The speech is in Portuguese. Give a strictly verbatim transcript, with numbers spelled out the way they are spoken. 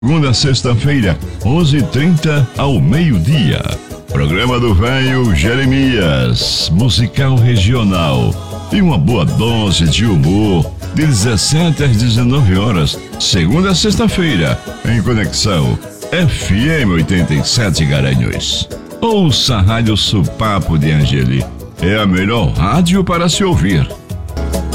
Segunda a sexta-feira, onze e trinta ao meio-dia. Programa do Velho Jeremias, musical regional. E uma boa dose de humor, de dezessete às dezenove horas, segunda a sexta-feira, em Conexão F M oitenta e sete Garanhuns. Ouça a Rádio Supapo de Angeli. É a melhor rádio para se ouvir.